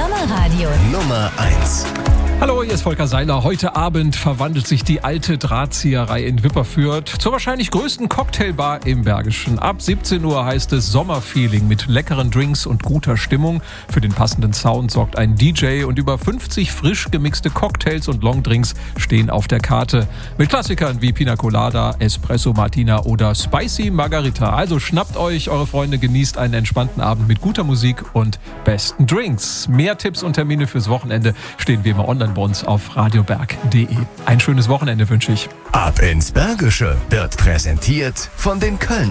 Sommerradio Nummer 1. Hallo, hier ist Volker Seiler. Heute Abend verwandelt sich die alte Drahtzieherei in Wipperfürth zur wahrscheinlich größten Cocktailbar im Bergischen. Ab 17 Uhr heißt es Sommerfeeling mit leckeren Drinks und guter Stimmung. Für den passenden Sound sorgt ein DJ und über 50 frisch gemixte Cocktails und Longdrinks stehen auf der Karte. Mit Klassikern wie Pina Colada, Espresso Martina oder Spicy Margarita. Also schnappt euch eure Freunde, genießt einen entspannten Abend mit guter Musik und besten Drinks. Mehr Tipps und Termine fürs Wochenende stehen wie immer online bei uns auf radioberg.de. Ein schönes Wochenende wünsche ich. Ab ins Bergische wird präsentiert von den Köln